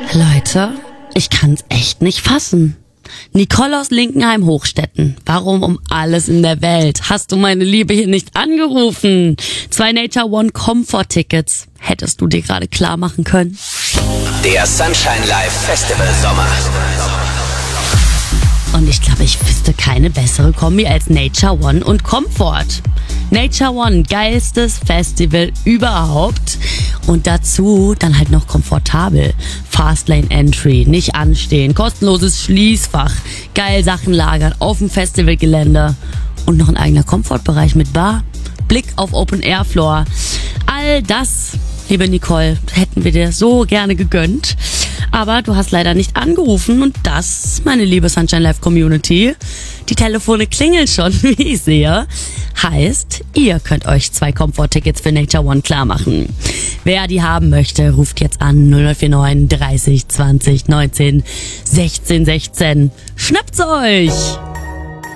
Leute, ich kann's echt nicht fassen. Nicole aus Linkenheim-Hochstetten. Warum um alles in der Welt hast du meine Liebe hier nicht angerufen? 2 Nature One Comfort-Tickets. Hättest du dir gerade klar machen können? Der Sunshine Live Festival Sommer. Und ich glaube, ich wüsste keine bessere Kombi als Nature One und Comfort. Nature One, geilstes Festival überhaupt. Und dazu dann halt noch komfortabel. Fastlane Entry, nicht anstehen, kostenloses Schließfach, geil Sachen lagern auf dem Festivalgelände und noch ein eigener Komfortbereich mit Bar, Blick auf Open Air Floor. All das, liebe Nicole, hätten wir dir so gerne gegönnt. Aber du hast leider nicht angerufen und das, meine liebe Sunshine Live Community, die Telefone klingeln schon, wie ich sehe, heißt, ihr könnt euch 2 Comfort-Tickets für Nature One klar machen. Wer die haben möchte, ruft jetzt an 0049 30 20 19 16 16. Schnappt's euch!